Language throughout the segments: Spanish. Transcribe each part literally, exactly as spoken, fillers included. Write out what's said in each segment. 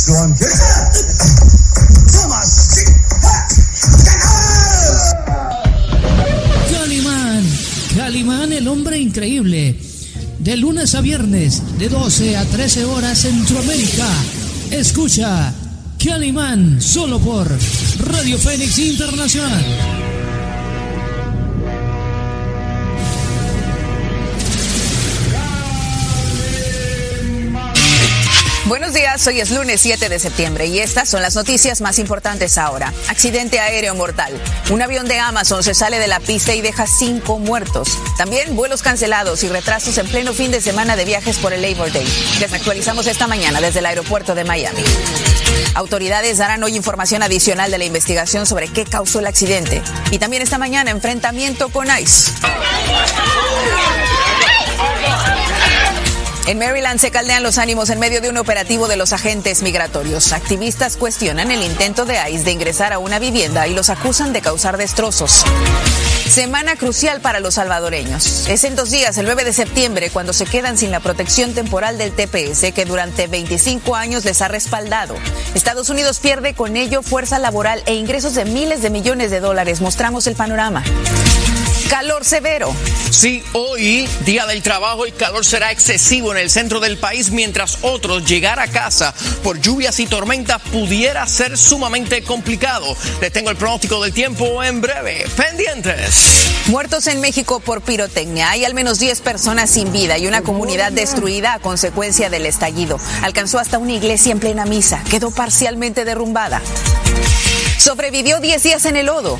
Calimán, Calimán, el hombre increíble. De lunes a viernes, de doce a trece horas Centroamérica. Escucha Calimán solo por Radio Fénix Internacional. Buenos días, hoy es lunes siete de septiembre y estas son las noticias más importantes ahora. Accidente aéreo mortal. Un avión de Amazon se sale de la pista y deja cinco muertos. También vuelos cancelados y retrasos en pleno fin de semana de viajes por el Labor Day. Les actualizamos esta mañana desde el aeropuerto de Miami. Autoridades darán hoy información adicional de la investigación sobre qué causó el accidente. Y también esta mañana enfrentamiento con ICE. En Maryland se caldean los ánimos en medio de un operativo de los agentes migratorios. Activistas cuestionan el intento de ICE de ingresar a una vivienda y los acusan de causar destrozos. Semana crucial para los salvadoreños. Es en dos días, el nueve de septiembre, cuando se quedan sin la protección temporal del T P S que durante veinticinco años les ha respaldado. Estados Unidos pierde con ello fuerza laboral e ingresos de miles de millones de dólares. Mostramos el panorama. Calor severo. Sí, hoy, Día del Trabajo, el calor será excesivo en el centro del país, mientras otros llegar a casa por lluvias y tormentas pudiera ser sumamente complicado. Les tengo el pronóstico del tiempo en breve. ¡Pendientes! Muertos en México por pirotecnia. Hay al menos diez personas sin vida y una comunidad destruida a consecuencia del estallido. Alcanzó hasta una iglesia en plena misa. Quedó parcialmente derrumbada. Sobrevivió diez días en el lodo.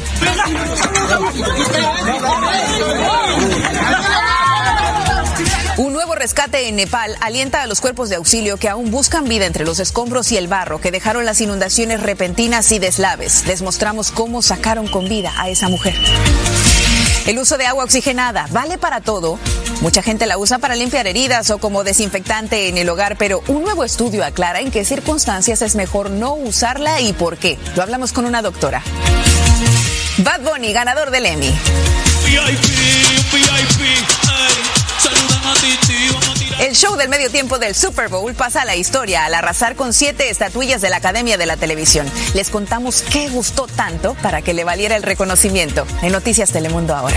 Un nuevo rescate en Nepal alienta a los cuerpos de auxilio que aún buscan vida entre los escombros y el barro que dejaron las inundaciones repentinas y deslaves. Les mostramos cómo sacaron con vida a esa mujer. El uso de agua oxigenada vale para todo. Mucha gente la usa para limpiar heridas o como desinfectante en el hogar, pero un nuevo estudio aclara en qué circunstancias es mejor no usarla y por qué. Lo hablamos con una doctora. Bad Bunny, ganador del Emmy. V I P, V I P, hey, saludan a Titi, vamos a tirar. El show del medio tiempo del Super Bowl pasa a la historia al arrasar con siete estatuillas de la Academia de la Televisión. Les contamos qué gustó tanto para que le valiera el reconocimiento. En Noticias Telemundo ahora.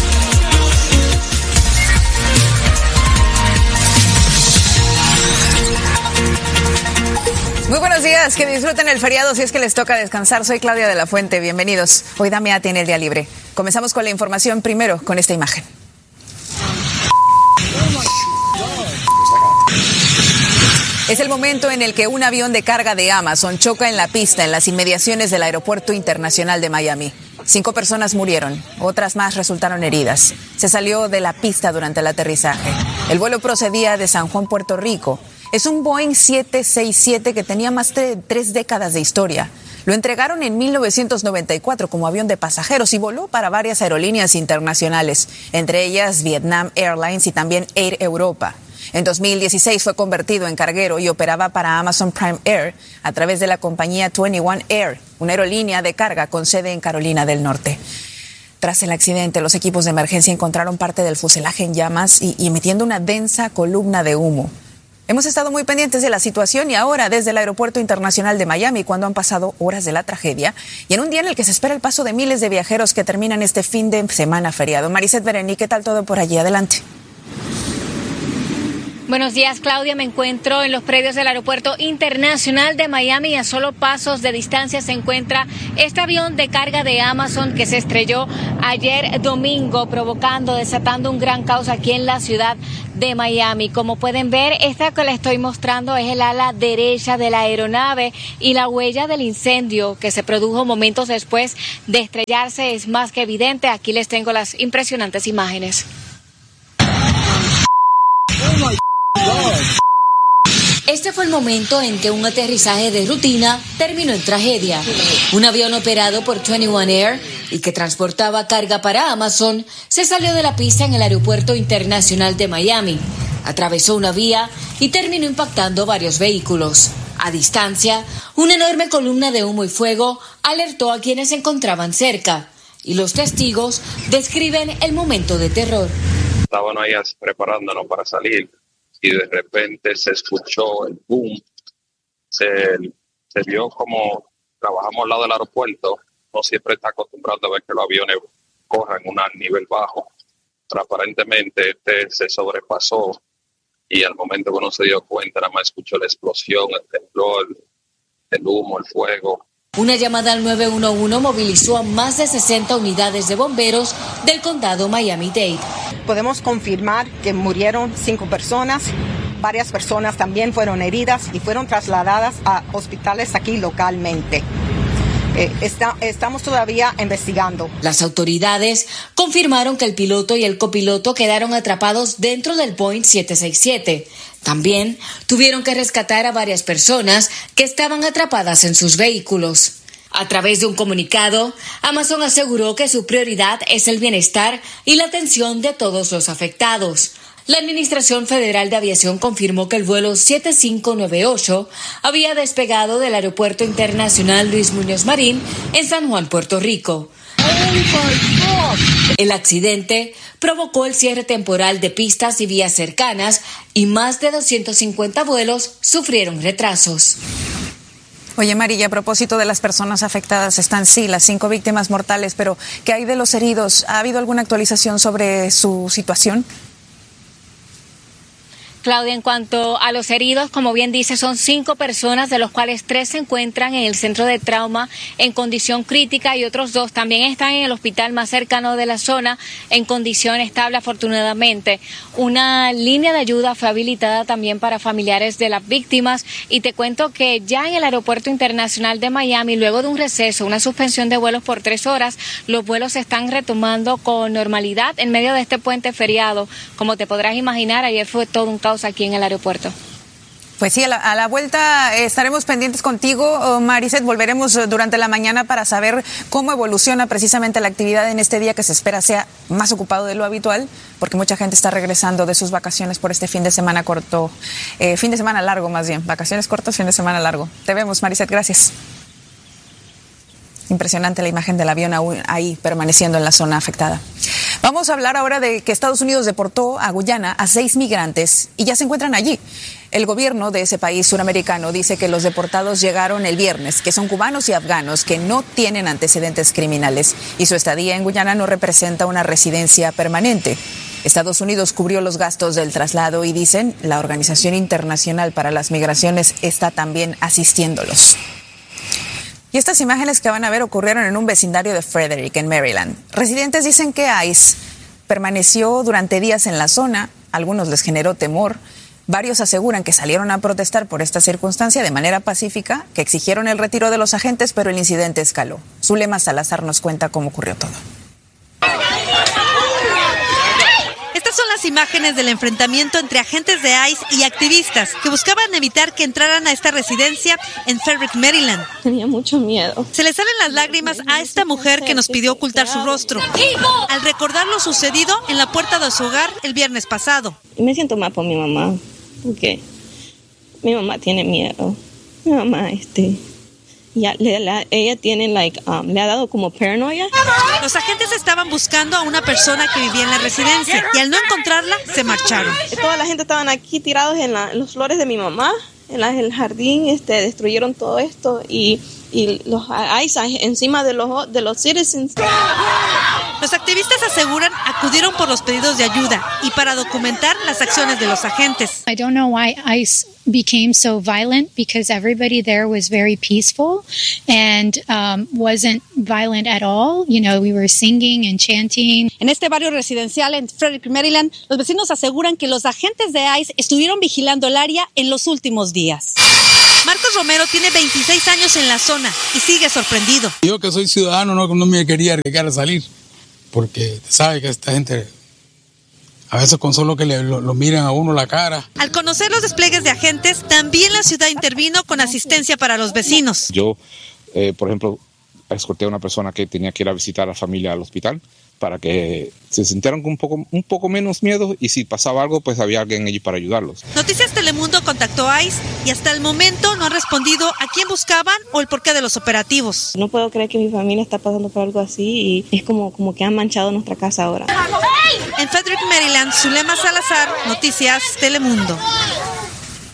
Muy buenos días, que disfruten el feriado si es que les toca descansar. Soy Claudia de la Fuente, bienvenidos. Hoy Damea tiene el día libre. Comenzamos con la información primero con esta imagen. Es el momento en el que un avión de carga de Amazon choca en la pista en las inmediaciones del Aeropuerto Internacional de Miami. Cinco personas murieron, otras más resultaron heridas. Se salió de la pista durante el aterrizaje. El vuelo procedía de San Juan, Puerto Rico. Es un Boeing siete sesenta y siete que tenía más de tres décadas de historia. Lo entregaron en mil novecientos noventa y cuatro como avión de pasajeros y voló para varias aerolíneas internacionales, entre ellas Vietnam Airlines y también Air Europa. En dos mil dieciséis fue convertido en carguero y operaba para Amazon Prime Air a través de la compañía veintiuno Air, una aerolínea de carga con sede en Carolina del Norte. Tras el accidente, los equipos de emergencia encontraron parte del fuselaje en llamas y, y emitiendo una densa columna de humo. Hemos estado muy pendientes de la situación y ahora desde el Aeropuerto Internacional de Miami, cuando han pasado horas de la tragedia y en un día en el que se espera el paso de miles de viajeros que terminan este fin de semana feriado. Maricet Berení, ¿qué tal todo por allí? Adelante. Buenos días, Claudia. Me encuentro en los predios del Aeropuerto Internacional de Miami y a solo pasos de distancia se encuentra este avión de carga de Amazon que se estrelló ayer domingo, provocando, desatando un gran caos aquí en la ciudad de Miami. Como pueden ver, esta que les estoy mostrando es el ala derecha de la aeronave y la huella del incendio que se produjo momentos después de estrellarse es más que evidente. Aquí les tengo las impresionantes imágenes. Este fue el momento en que un aterrizaje de rutina terminó en tragedia. Un avión operado por veintiuno Air y que transportaba carga para Amazon se salió de la pista en el Aeropuerto Internacional de Miami, atravesó una vía y terminó impactando varios vehículos. A distancia, una enorme columna de humo y fuego alertó a quienes se encontraban cerca y los testigos describen el momento de terror. Estaban ahí preparándonos para salir y de repente se escuchó el boom se, se vio como trabajamos al lado del aeropuerto, no siempre está acostumbrado a ver que los aviones corran a un nivel bajo. Pero aparentemente este se sobrepasó y al momento que uno se dio cuenta, nada más escuchó la explosión, el temblor, el humo, el fuego. Una llamada al nueve uno uno movilizó a más de sesenta unidades de bomberos del condado Miami-Dade. Podemos confirmar que murieron cinco personas, varias personas también fueron heridas y fueron trasladadas a hospitales aquí localmente. Eh, está, estamos todavía investigando. Las autoridades confirmaron que el piloto y el copiloto quedaron atrapados dentro del Boeing siete sesenta y siete. También tuvieron que rescatar a varias personas que estaban atrapadas en sus vehículos. A través de un comunicado, Amazon aseguró que su prioridad es el bienestar y la atención de todos los afectados. La Administración Federal de Aviación confirmó que el vuelo siete cinco nueve ocho había despegado del Aeropuerto Internacional Luis Muñoz Marín en San Juan, Puerto Rico. El accidente provocó el cierre temporal de pistas y vías cercanas y más de doscientos cincuenta vuelos sufrieron retrasos. Oye, María, a propósito de las personas afectadas, están sí las cinco víctimas mortales, pero ¿qué hay de los heridos? ¿Ha habido alguna actualización sobre su situación? Claudia, en cuanto a los heridos, como bien dice, son cinco personas, de los cuales tres se encuentran en el centro de trauma en condición crítica y otros dos también están en el hospital más cercano de la zona en condición estable, afortunadamente. Una línea de ayuda fue habilitada también para familiares de las víctimas y te cuento que ya en el Aeropuerto Internacional de Miami, luego de un receso, una suspensión de vuelos por tres horas, los vuelos se están retomando con normalidad en medio de este puente feriado. Como te podrás imaginar, ayer fue todo un caos aquí en el aeropuerto. Pues sí, a la, a la vuelta eh, estaremos pendientes contigo, oh, Mariset. Volveremos eh, durante la mañana para saber cómo evoluciona precisamente la actividad en este día que se espera sea más ocupado de lo habitual, porque mucha gente está regresando de sus vacaciones por este fin de semana corto, eh, fin de semana largo más bien, vacaciones cortas, fin de semana largo. Te vemos, Mariset, gracias. Impresionante la imagen del avión ahí permaneciendo en la zona afectada. Vamos a hablar ahora de que Estados Unidos deportó a Guyana a seis migrantes y ya se encuentran allí. El gobierno de ese país suramericano dice que los deportados llegaron el viernes, que son cubanos y afganos que no tienen antecedentes criminales y su estadía en Guyana no representa una residencia permanente. Estados Unidos cubrió los gastos del traslado y dicen la Organización Internacional para las Migraciones está también asistiéndolos. Y estas imágenes que van a ver ocurrieron en un vecindario de Frederick, en Maryland. Residentes dicen que ICE permaneció durante días en la zona, a algunos les generó temor. Varios aseguran que salieron a protestar por esta circunstancia de manera pacífica, que exigieron el retiro de los agentes, pero el incidente escaló. Zulema Salazar nos cuenta cómo ocurrió todo. Estas son las imágenes del enfrentamiento entre agentes de ICE y activistas que buscaban evitar que entraran a esta residencia en Frederick, Maryland. Tenía mucho miedo. Se le salen las lágrimas a esta mujer que nos pidió ocultar su rostro al recordar lo sucedido en la puerta de su hogar el viernes pasado. Y me siento mal por mi mamá, porque mi mamá tiene miedo. Mi mamá, este... Ya, le, la, ella tiene, like, um, le ha dado como paranoia. Los agentes estaban buscando a una persona que vivía en la residencia y al no encontrarla, se marcharon. Toda la gente estaban aquí tirados en, la, en los flores de mi mamá, en, la, en el jardín, este, destruyeron todo esto y, y los ICE encima de los, de los citizens. Los activistas aseguran acudieron por los pedidos de ayuda y para documentar las acciones de los agentes. I don't know why ICE became so violent because everybody there was very peaceful and um, wasn't violent at all. You know, we were singing and chanting. En este barrio residencial en Frederick, Maryland, los vecinos aseguran que los agentes de ICE estuvieron vigilando el área en los últimos días. Marcos Romero tiene veintiséis años en la zona y sigue sorprendido. Yo que soy ciudadano no, no me quería arriesgar a salir porque sabe que esta gente a veces con solo que le, lo, lo miren a uno la cara. Al conocer los despliegues de agentes, también la ciudad intervino con asistencia para los vecinos. Yo, eh, por ejemplo, escorté a una persona que tenía que ir a visitar a la familia al hospital para que se sintieran con un poco, un poco menos miedo y si pasaba algo, pues había alguien allí para ayudarlos. Noticias Telemundo contactó a ICE y hasta el momento no han respondido a quién buscaban o el porqué de los operativos. No puedo creer que mi familia está pasando por algo así y es como, como que han manchado nuestra casa ahora. En Frederick, Maryland, Zulema Salazar, Noticias Telemundo.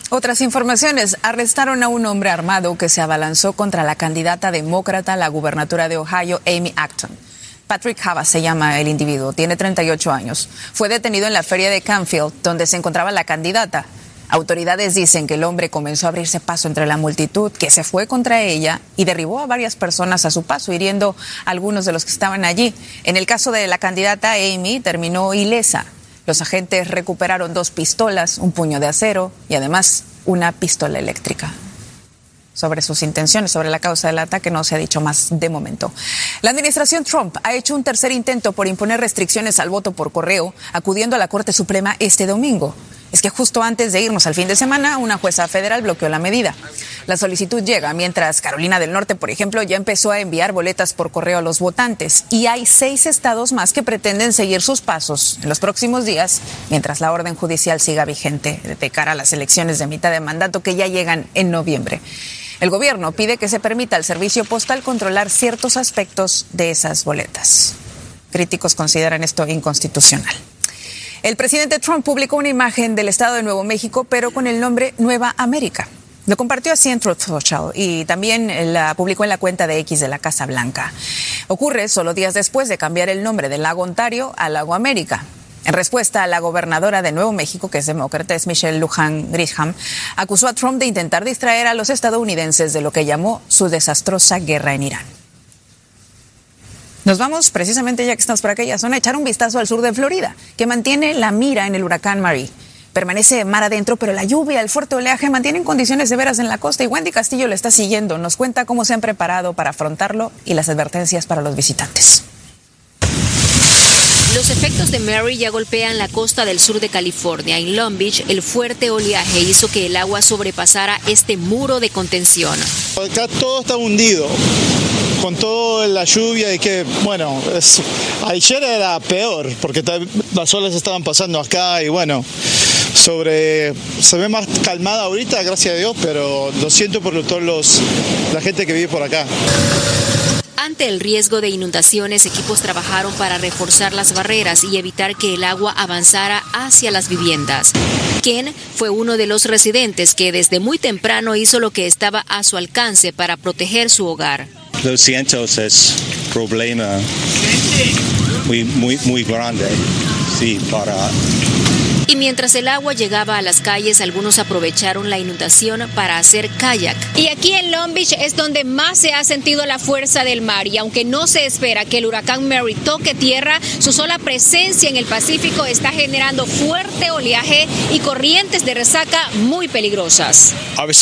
Otras informaciones. Arrestaron a un hombre armado que se abalanzó contra la candidata demócrata a la gubernatura de Ohio, Amy Acton. Patrick Havas se llama el individuo, tiene treinta y ocho años. Fue detenido en la feria de Canfield, donde se encontraba la candidata. Autoridades dicen que el hombre comenzó a abrirse paso entre la multitud, que se fue contra ella y derribó a varias personas a su paso, hiriendo a algunos de los que estaban allí. En el caso de la candidata Amy, terminó ilesa. Los agentes recuperaron dos pistolas, un puño de acero y además una pistola eléctrica. Sobre sus intenciones, sobre la causa del ataque, no se ha dicho más de momento. La administración Trump ha hecho un tercer intento por imponer restricciones al voto por correo, acudiendo a la Corte Suprema este domingo. Es que justo antes de irnos al fin de semana, una jueza federal bloqueó la medida. La solicitud llega mientras Carolina del Norte, por ejemplo, ya empezó a enviar boletas por correo a los votantes. Y hay seis estados más que pretenden seguir sus pasos en los próximos días, mientras la orden judicial siga vigente de cara a las elecciones de mitad de mandato que ya llegan en noviembre. El gobierno pide que se permita al servicio postal controlar ciertos aspectos de esas boletas. Críticos consideran esto inconstitucional. El presidente Trump publicó una imagen del estado de Nuevo México, pero con el nombre Nueva América. Lo compartió así en Truth Social y también la publicó en la cuenta de X de la Casa Blanca. Ocurre solo días después de cambiar el nombre del lago Ontario a Lago América. En respuesta, la gobernadora de Nuevo México, que es demócrata, es Michelle Lujan Grisham, acusó a Trump de intentar distraer a los estadounidenses de lo que llamó su desastrosa guerra en Irán. Nos vamos, precisamente ya que estamos por aquella zona, a echar un vistazo al sur de Florida, que mantiene la mira en el huracán Marie. Permanece mar adentro, pero la lluvia, el fuerte oleaje mantienen condiciones severas en la costa y Wendy Castillo le está siguiendo. Nos cuenta cómo se han preparado para afrontarlo y las advertencias para los visitantes. Los efectos de Mary ya golpean la costa del sur de California. En Long Beach, el fuerte oleaje hizo que el agua sobrepasara este muro de contención. Acá todo está hundido, con toda la lluvia y que, bueno, es, ayer era peor, porque las olas estaban pasando acá y bueno, sobre se ve más calmada ahorita, gracias a Dios, pero lo siento por todos los, la gente que vive por acá. Ante el riesgo de inundaciones, equipos trabajaron para reforzar las barreras y evitar que el agua avanzara hacia las viviendas. Ken fue uno de los residentes que desde muy temprano hizo lo que estaba a su alcance para proteger su hogar. Lo siento, es problema muy, muy, muy grande, sí, para... Y mientras el agua llegaba a las calles, algunos aprovecharon la inundación para hacer kayak. Y aquí en Long Beach es donde más se ha sentido la fuerza del mar. Y aunque no se espera que el huracán Mary toque tierra, su sola presencia en el Pacífico está generando fuerte oleaje y corrientes de resaca muy peligrosas.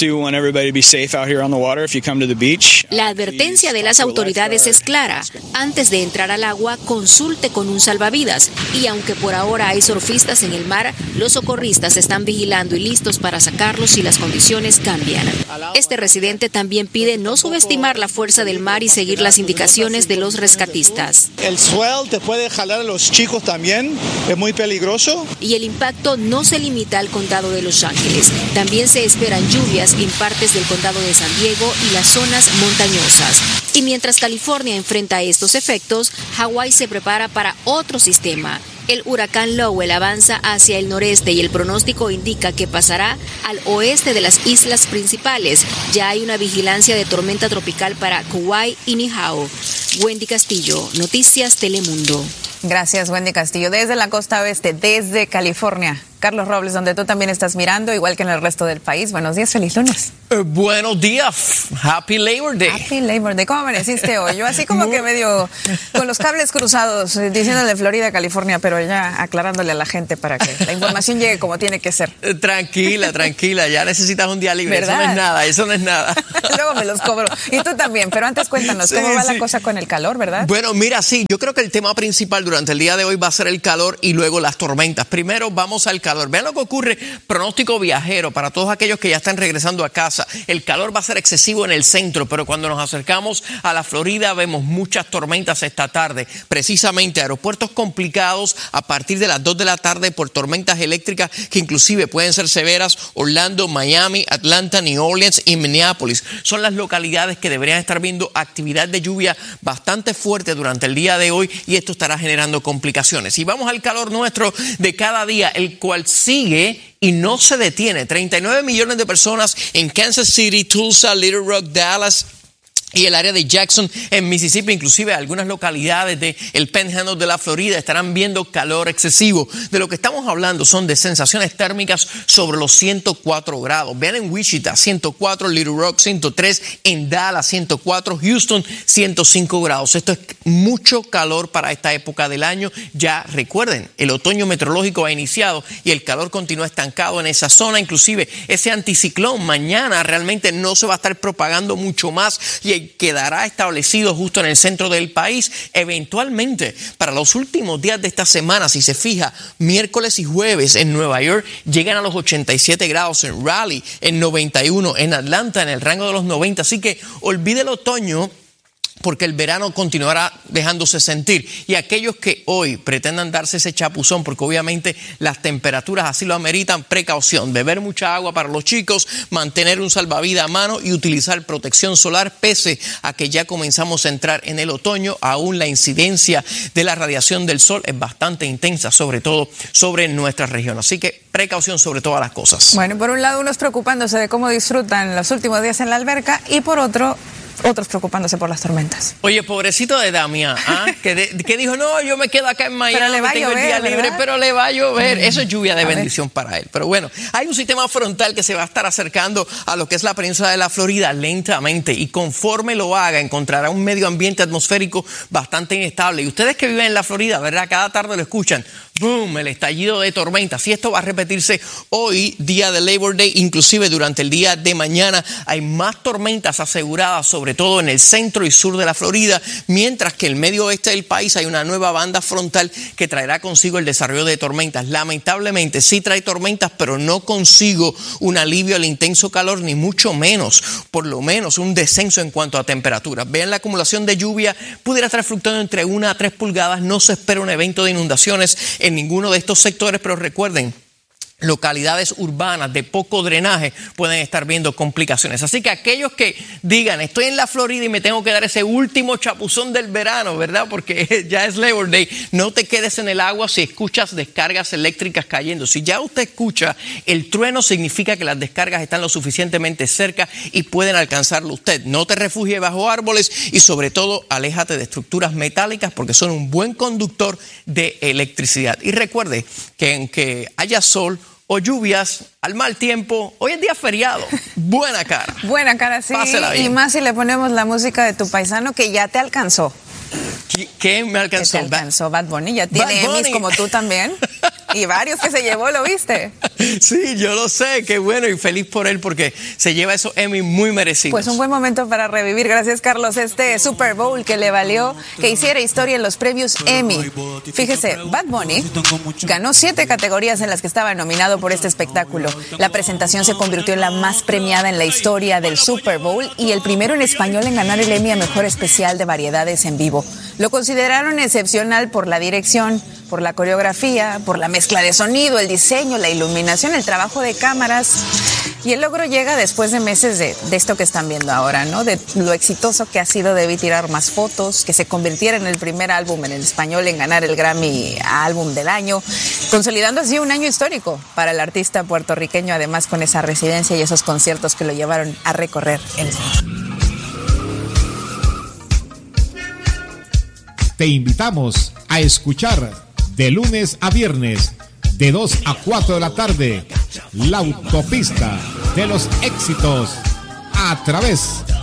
La advertencia de las autoridades es clara. Antes de entrar al agua, consulte con un salvavidas. Y aunque por ahora hay surfistas en el mar, los socorristas están vigilando y listos para sacarlos si las condiciones cambian. Este residente también pide no subestimar la fuerza del mar y seguir las indicaciones de los rescatistas. El swell te puede jalar a los chicos también, es muy peligroso. Y el impacto no se limita al condado de Los Ángeles. También se esperan lluvias en partes del condado de San Diego y las zonas montañosas. Y mientras California enfrenta estos efectos, Hawái se prepara para otro sistema. El huracán Lowell avanza hacia el noreste y el pronóstico indica que pasará al oeste de las islas principales. Ya hay una vigilancia de tormenta tropical para Kauai y Niihau. Wendy Castillo, Noticias Telemundo. Gracias, Wendy Castillo. Desde la costa oeste, desde California. Carlos Robles, donde tú también estás mirando, igual que en el resto del país. Buenos días, feliz lunes. Uh, buenos días, Happy Labor Day. Happy Labor Day. ¿Cómo amaneciste hoy? Yo así como que medio con los cables cruzados, eh, diciéndole Florida, California, pero ya aclarándole a la gente para que la información llegue como tiene que ser. Tranquila, tranquila, ya necesitas un día libre. ¿Verdad? Eso no es nada, eso no es nada. Luego me los cobro. Y tú también, pero antes cuéntanos, ¿cómo sí, va sí. la cosa con el calor, verdad? Bueno, mira, sí, yo creo que el tema principal durante el día de hoy va a ser el calor y luego las tormentas. Primero vamos al calor. Vean lo que ocurre, pronóstico viajero para todos aquellos que ya están regresando a casa. El calor va a ser excesivo en el centro, pero cuando nos acercamos a la Florida vemos muchas tormentas esta tarde. Precisamente aeropuertos complicados a partir de las dos de la tarde por tormentas eléctricas que inclusive pueden ser severas. Orlando, Miami, Atlanta, New Orleans y Minneapolis son las localidades que deberían estar viendo actividad de lluvia bastante fuerte durante el día de hoy y esto estará generando complicaciones. Y vamos al calor nuestro de cada día, el cual cual sigue y no se detiene. treinta y nueve millones de personas en Kansas City, Tulsa, Little Rock, Dallas y el área de Jackson en Mississippi, inclusive algunas localidades del Panhandle de la Florida estarán viendo calor excesivo. De lo que estamos hablando son de sensaciones térmicas sobre los ciento cuatro grados. Vean en Wichita ciento cuatro, Little Rock ciento tres, en Dallas ciento cuatro, Houston ciento cinco grados. Esto es mucho calor para esta época del año. Ya recuerden, el otoño meteorológico ha iniciado y el calor continúa estancado en esa zona. Inclusive ese anticiclón mañana realmente no se va a estar propagando mucho más y quedará establecido justo en el centro del país. Eventualmente, para los últimos días de esta semana, si se fija, miércoles y jueves en Nueva York llegan a los ochenta y siete grados, en Raleigh en noventa y uno, en Atlanta en el rango de los noventa, así que olvide el otoño porque el verano continuará dejándose sentir. Y aquellos que hoy pretendan darse ese chapuzón, porque obviamente las temperaturas así lo ameritan, precaución, beber mucha agua para los chicos, mantener un salvavidas a mano y utilizar protección solar, pese a que ya comenzamos a entrar en el otoño. Aún la incidencia de la radiación del sol es bastante intensa, sobre todo sobre nuestra región. Así que precaución sobre todas las cosas. Bueno, por un lado unos preocupándose de cómo disfrutan los últimos días en la alberca y por otro otros preocupándose por las tormentas. Oye, pobrecito de Damián, ¿ah? que, de, que dijo, no, yo me quedo acá en Miami, pero le va tengo a llover, el día libre, ¿verdad? pero le va a llover. Eso es lluvia de a bendición ver. para él. Pero bueno, hay un sistema frontal que se va a estar acercando a lo que es la península de la Florida lentamente, y conforme lo haga encontrará un medio ambiente atmosférico bastante inestable. Y ustedes que viven en la Florida, ¿verdad? Cada tarde lo escuchan. ¡Boom! El estallido de tormentas. Y esto va a repetirse hoy, día de Labor Day, inclusive durante el día de mañana. Hay más tormentas aseguradas, sobre todo en el centro y sur de la Florida, mientras que en el medio oeste del país hay una nueva banda frontal que traerá consigo el desarrollo de tormentas. Lamentablemente sí trae tormentas, pero no consigo un alivio al intenso calor, ni mucho menos, por lo menos un descenso en cuanto a temperaturas. Vean, la acumulación de lluvia pudiera estar fluctuando entre una a tres pulgadas. No se espera un evento de inundaciones en ninguno de estos sectores, pero recuerden, localidades urbanas de poco drenaje pueden estar viendo complicaciones. Así que aquellos que digan, estoy en la Florida y me tengo que dar ese último chapuzón del verano, ¿verdad? Porque ya es Labor Day, no te quedes en el agua si escuchas descargas eléctricas cayendo. Si ya usted escucha el trueno, significa que las descargas están lo suficientemente cerca y pueden alcanzarlo usted. No te refugies bajo árboles y sobre todo aléjate de estructuras metálicas, porque son un buen conductor de electricidad. Y recuerde que aunque haya sol o lluvias, al mal tiempo, hoy es día feriado. Buena cara. Buena cara, sí. Pásela bien. Y más si le ponemos la música de tu paisano que ya te alcanzó. ¿Qué me alcanzó? ¿Qué te alcanzó? Bad Bunny. Ya tiene Emmys como tú también. Y varios que se llevó, ¿lo viste? Sí, yo lo sé. Qué bueno y feliz por él, porque se lleva esos Emmy muy merecidos. Pues un buen momento para revivir, gracias Carlos, este Super Bowl que le valió que hiciera historia en los premios Emmy. Fíjese, Bad Bunny ganó siete categorías en las que estaba nominado por este espectáculo. La presentación se convirtió en la más premiada en la historia del Super Bowl y el primero en español en ganar el Emmy a Mejor Especial de Variedades en Vivo. Lo consideraron excepcional por la dirección, por la coreografía, por la mezcla de sonido, el diseño, la iluminación, el trabajo de cámaras. Y el logro llega después de meses de, de esto que están viendo ahora, ¿no? De lo exitoso que ha sido Debí Tirar Más Fotos, que se convirtiera en el primer álbum en el español en ganar el Grammy Álbum del Año, consolidando así un año histórico para el artista puertorriqueño, además con esa residencia y esos conciertos que lo llevaron a recorrer el mundo. Te invitamos a escuchar de lunes a viernes, de dos a cuatro de la tarde, La Autopista de los Éxitos, a través